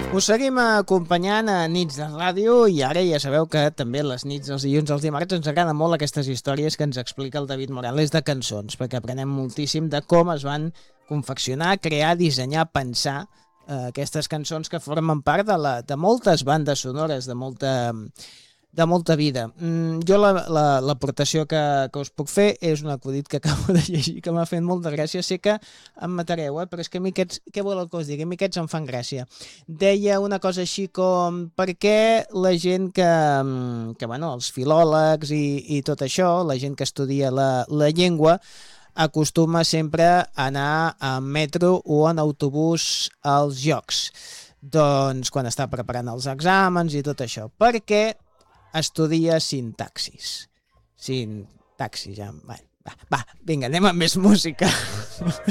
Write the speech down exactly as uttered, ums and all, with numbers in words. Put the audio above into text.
Us seguim acompanyant a Nits de Ràdio i ara ja sabeu que també les nits dels dilluns als dimarts ens agraden molt aquestes històries que ens explica el David Morales de cançons, perquè aprenem moltíssim de com es van confeccionar, crear, dissenyar, pensar eh, aquestes cançons que formen part de, la, de moltes bandes sonores, de molta, de molta vida. Mm, jo l'aportació la, la, que, que us puc fer és un acudit que acabo de llegir que m'ha fet molta gràcia. Sé que em matareu, eh? Però és que a mi aquests, què voleu que us digui? A mi aquests em fan gràcia. Deia una cosa així com per què la gent que, que bueno, els filòlegs i, i tot això, la gent que estudia la, la llengua, acostuma sempre a anar en metro o en autobús als llocs. Doncs quan està preparant els exàmens i tot això. Perquè estudia sintaxis. Sintaxis, ja... Va, va, vinga, anem amb més música.